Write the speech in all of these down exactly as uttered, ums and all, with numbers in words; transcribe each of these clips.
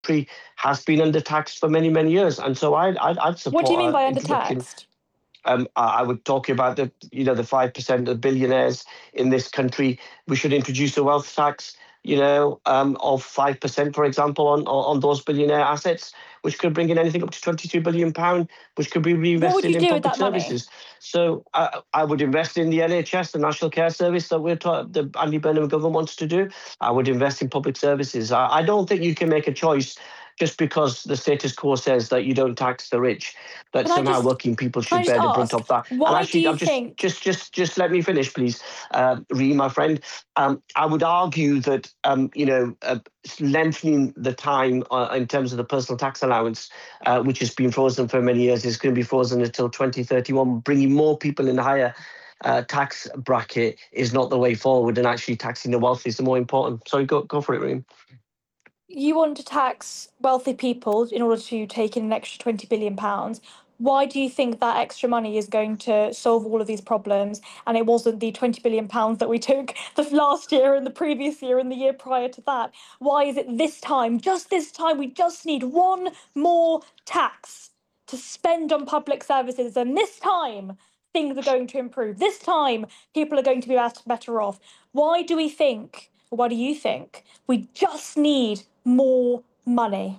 country has been undertaxed for many, many years. And so I'd, I'd, I'd support What do you mean by introduction. undertaxed? Um, I would talk about the, you know, the five percent of billionaires in this country. We should introduce a wealth tax, you know, um, of five percent, for example, on, on those billionaire assets, which could bring in anything up to twenty-two billion pounds, which could be reinvested in public services. So uh, I would invest in the N H S, the National Care Service that we're ta- the Andy Burnham government wants to do. I would invest in public services. I, I don't think you can make a choice just because the status quo says that you don't tax the rich, that Can I somehow just- working people can I should just bear the brunt ask, of that. why And actually, do you I'm just, think- just, just, just let me finish, please, uh, Ree, my friend. Um, I would argue that um, you know, uh, lengthening the time uh, in terms of the personal tax allowance, uh, which has been frozen for many years, is going to be frozen until twenty thirty-one. Bringing more people in the higher uh, tax bracket is not the way forward, and actually taxing the wealthy is the more important. Sorry, go go for it, Reem. You want to tax wealthy people in order to take in an extra twenty billion pounds. Why do you think that extra money is going to solve all of these problems? And it wasn't the twenty billion pounds that we took the last year and the previous year and the year prior to that. Why is it this time, just this time, we just need one more tax to spend on public services? And this time, things are going to improve. This time, people are going to be better off. Why do we think, or why do you think, we just need more money?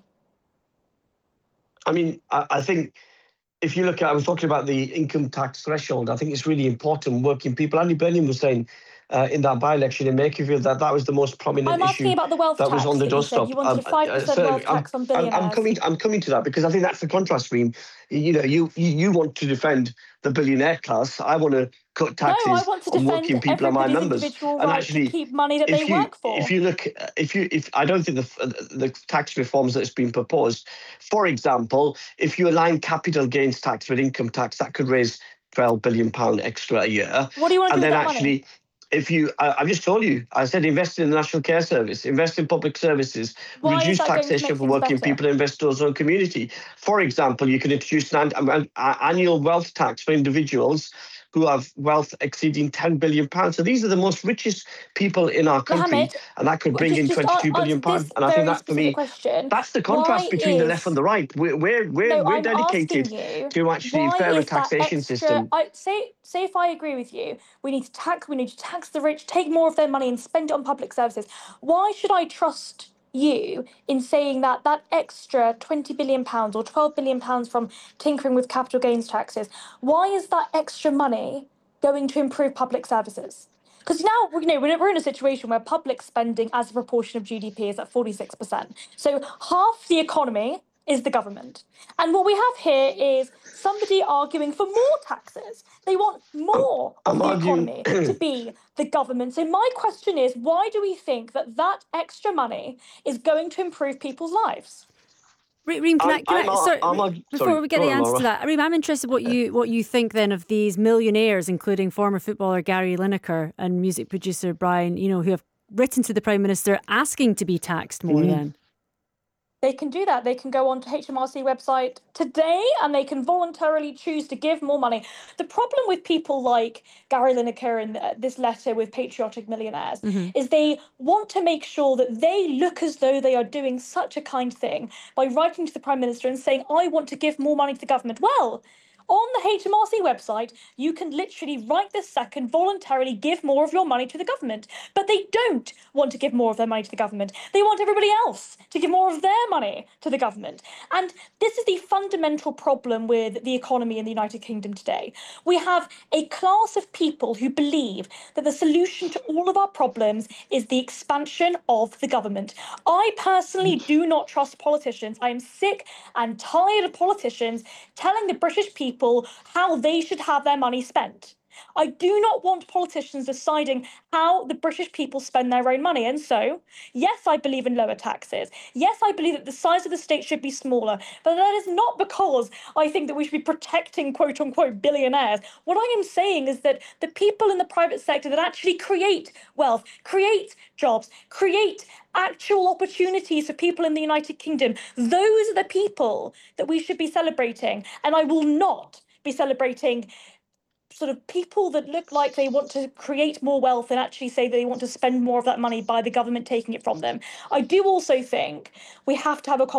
I mean, I, I think if you look at, I was talking about the income tax threshold. I think it's really important. Working people, Andy Burnham was saying uh, in that by-election in Makerfield that that was the most prominent I'm asking issue about the wealth that tax was on the that you said. doorstep. You wanted a five percent Um, uh, wealth tax I'm, on billionaires. I'm, I'm coming. I'm coming to that because I think that's the contrast, Reem. You know, you you, you want to defend the billionaire class. I want to cut taxes no, I want to on defend working people and my everybody's members. individual And right actually, to keep money that if they you, work for. If you look, if you, if I don't think the the tax reforms that's been proposed, for example, if you align capital gains tax with income tax, that could raise twelve billion pounds extra a year. What do you want to and do with then that actually, money? If you, I, I've just told you, I said invest in the National Care Service, invest in public services, Why reduce is that going to taxation make for things working better? people, and invest in those own community. For example, you can introduce an, an, an annual wealth tax for individuals who have wealth exceeding ten billion pounds. So these are the most richest people in our country, Mohammed, and that could bring just, in just twenty-two billion answer pounds. this And I think very that for specific me, question. that's the contrast Why between the is, left and the right. We're we're we're, no, we're I'm dedicated asking you, to actually why fairer is that taxation extra, system. I, say, say if I agree with you, we need to tax, we need to tax the rich, take more of their money and spend it on public services. Why should I trust you in saying that that extra twenty billion pounds or twelve billion pounds from tinkering with capital gains taxes, why is that extra money going to improve public services? Because now, you know, we're in a situation where public spending as a proportion of G D P is at forty-six percent. So half the economy is the government. And what we have here is somebody arguing for more taxes. They want more I'm of the arguing- economy to be the government. So my question is, why do we think that that extra money is going to improve people's lives? Reem, can I'm, I, can I'm, I sorry, I'm, I'm, before sorry, we get go the on, answer Laura. to that, Reem, I'm interested what you what you think then of these millionaires, including former footballer Gary Lineker and music producer Brian, you know, who have written to the Prime Minister asking to be taxed more. Mm. Then they can do that. They can go on to H M R C website today and they can voluntarily choose to give more money. The problem with people like Gary Lineker in this letter with patriotic millionaires mm-hmm. is they want to make sure that they look as though they are doing such a kind thing by writing to the Prime Minister and saying, I want to give more money to the government. Well, on the H M R C website, you can literally right this second voluntarily give more of your money to the government. But they don't want to give more of their money to the government. They want everybody else to give more of their money to the government. And this is the fundamental problem with the economy in the United Kingdom today. We have a class of people who believe that the solution to all of our problems is the expansion of the government. I personally do not trust politicians. I am sick and tired of politicians telling the British people how they should have their money spent. I do not want politicians deciding how the British people spend their own money. And so, yes, I believe in lower taxes. Yes, I believe that the size of the state should be smaller. But that is not because I think that we should be protecting, quote unquote, billionaires. What I am saying is that the people in the private sector that actually create wealth, create jobs, create actual opportunities for people in the United Kingdom, those are the people that we should be celebrating. And I will not be celebrating sort of people that look like they want to create more wealth and actually say they want to spend more of that money by the government taking it from them. I do also think we have to have a